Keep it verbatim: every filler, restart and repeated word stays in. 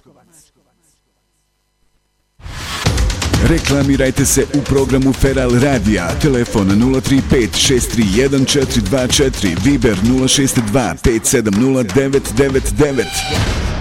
Reklamirajte se u programu Feral Radija. Telefon nula tri pet šest tri jedan četiri dva četiri, Viber nula šest dva pet sedam nula devet devet devet.